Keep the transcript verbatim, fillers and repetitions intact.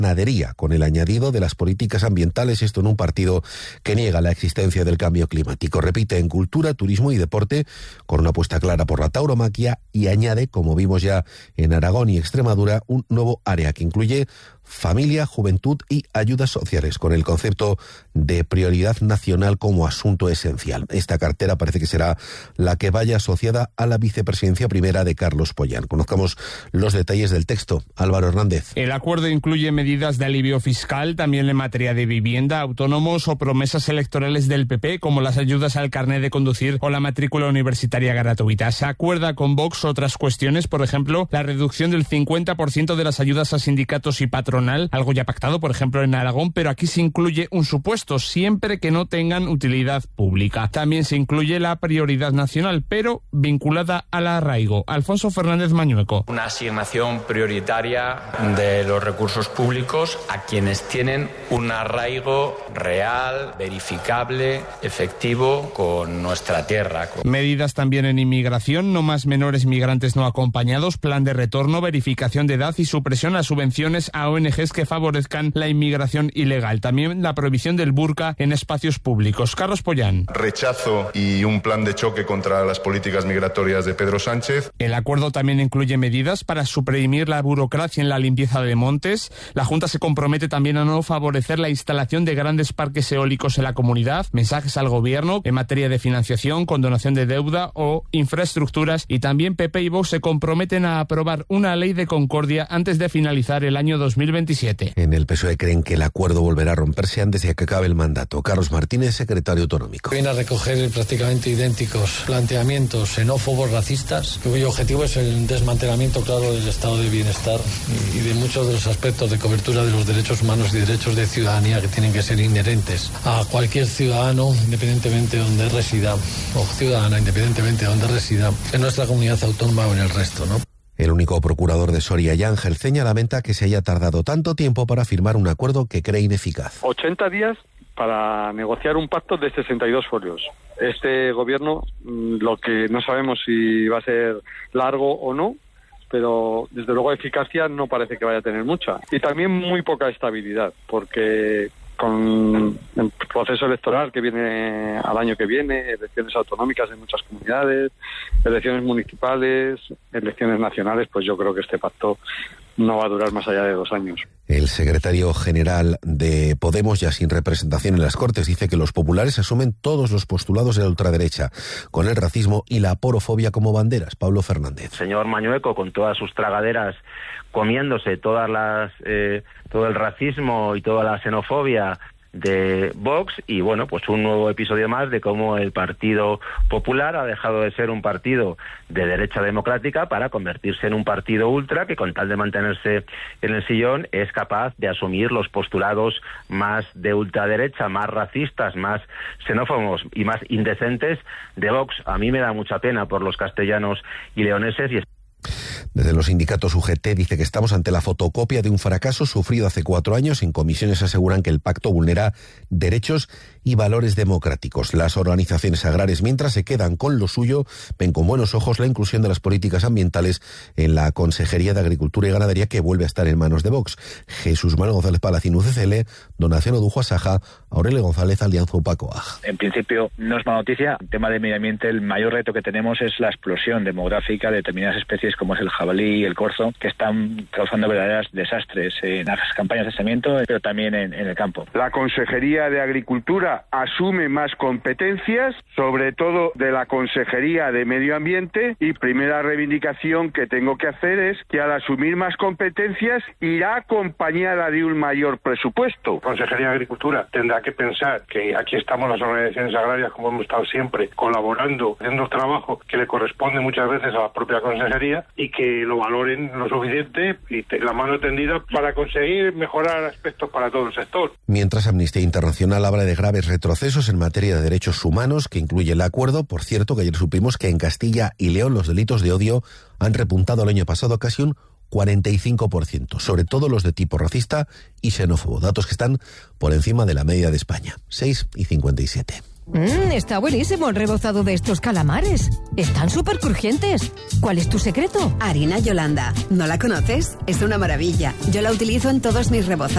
ganadería, con el añadido de las políticas ambientales, esto en un partido que niega la existencia del cambio climático. Repite en cultura, turismo y deporte, con una apuesta clara por la tauromaquia, y añade, como vimos ya en Aragón y Extremadura, un nuevo área que incluye familia, juventud y ayudas sociales, con el concepto de prioridad nacional como asunto esencial. Esta cartera parece que será la que vaya asociada a la vicepresidencia primera de Carlos Pollán. Conozcamos los detalles del texto. Álvaro Hernández. El acuerdo incluye medidas de alivio fiscal, también en materia de vivienda, autónomos o promesas electorales del P P, como las ayudas al carnet de conducir o la matrícula universitaria gratuita. Se acuerda con Vox otras cuestiones, por ejemplo, la reducción del cincuenta por ciento de las ayudas a sindicatos y patronales, algo ya pactado, por ejemplo, en Aragón, pero aquí se incluye un supuesto, siempre que no tengan utilidad pública. También se incluye la prioridad nacional, pero vinculada al arraigo. Alfonso Fernández Mañueco. Una asignación prioritaria de los recursos públicos a quienes tienen un arraigo real, verificable, efectivo con nuestra tierra. Medidas también en inmigración, no más menores migrantes no acompañados, plan de retorno, verificación de edad y supresión a subvenciones a O N Ges que favorezcan la inmigración ilegal. También la prohibición del burka en espacios públicos. Carlos Pollán. Rechazo y un plan de choque contra las políticas migratorias de Pedro Sánchez. El acuerdo también incluye medidas para suprimir la burocracia en la limpieza de montes. La Junta se compromete también a no favorecer la instalación de grandes parques eólicos en la comunidad. Mensajes al gobierno en materia de financiación, condonación de deuda o infraestructuras. Y también P P y Vox se comprometen a aprobar una ley de concordia antes de finalizar el año dos mil veintisiete. En el P S O E creen que el acuerdo volverá a romperse antes de que acabe el mandato. Carlos Martínez, secretario autonómico. Viene a recoger prácticamente idénticos planteamientos xenófobos, racistas, cuyo objetivo es el desmantelamiento claro del estado de bienestar y de muchos de los aspectos de cobertura de los derechos humanos y derechos de ciudadanía que tienen que ser inherentes a cualquier ciudadano, independientemente de donde resida, o ciudadana, independientemente de donde resida, en nuestra comunidad autónoma o en el resto, ¿no? El único procurador de Soria y Ángel Ceña lamenta que se haya tardado tanto tiempo para firmar un acuerdo que cree ineficaz. ochenta días para negociar un pacto de sesenta y dos folios. Este gobierno, lo que no sabemos si va a ser largo o no, pero desde luego eficacia no parece que vaya a tener mucha. Y también muy poca estabilidad, porque con el proceso electoral que viene al año que viene, elecciones autonómicas en muchas comunidades, elecciones municipales, elecciones nacionales, pues yo creo que este pacto no va a durar más allá de dos años. El secretario general de Podemos, ya sin representación en las Cortes, dice que los populares asumen todos los postulados de la ultraderecha, con el racismo y la porofobia como banderas. Pablo Fernández. Señor Mañueco, con todas sus tragaderas, comiéndose todas las eh, todo el racismo y toda la xenofobia de Vox, y bueno, pues un nuevo episodio más de cómo el Partido Popular ha dejado de ser un partido de derecha democrática para convertirse en un partido ultra que, con tal de mantenerse en el sillón, es capaz de asumir los postulados más de ultraderecha, más racistas, más xenófobos y más indecentes de Vox. A mí me da mucha pena por los castellanos y leoneses. Y Desde los sindicatos U G T dice que estamos ante la fotocopia de un fracaso sufrido hace cuatro años. En comisiones aseguran que el pacto vulnera derechos y valores democráticos. Las organizaciones agrarias, mientras se quedan con lo suyo, ven con buenos ojos la inclusión de las políticas ambientales en la Consejería de Agricultura y Ganadería, que vuelve a estar en manos de Vox. Jesús Manuel González Palacín, U C C L, Donación Odujo Asaja, Aurelio González, Alianza Upacoag. En principio no es mala noticia. En tema de medio ambiente, el mayor reto que tenemos es la explosión demográfica de determinadas especies como es el jabalí y el corzo, que están causando verdaderos desastres en las campañas de saneamiento, pero también en, en el campo. La Consejería de Agricultura asume más competencias, sobre todo de la Consejería de Medio Ambiente, y primera reivindicación que tengo que hacer es que al asumir más competencias irá acompañada de un mayor presupuesto. La Consejería de Agricultura tendrá que pensar que aquí estamos las organizaciones agrarias, como hemos estado siempre, colaborando, haciendo trabajo que le corresponde muchas veces a la propia Consejería, y que lo valoren lo suficiente y la mano tendida para conseguir mejorar aspectos para todo el sector. Mientras, Amnistía Internacional habla de graves retrocesos en materia de derechos humanos, que incluye el acuerdo. Por cierto, que ayer supimos que en Castilla y León los delitos de odio han repuntado el año pasado casi un cuarenta y cinco por ciento, sobre todo los de tipo racista y xenófobo, datos que están por encima de la media de España. seis y cincuenta y siete. Mmm, está buenísimo el rebozado de estos calamares. Están súper crujientes. ¿Cuál es tu secreto? Harina Yolanda. ¿No la conoces? Es una maravilla. Yo la utilizo en todos mis rebozados.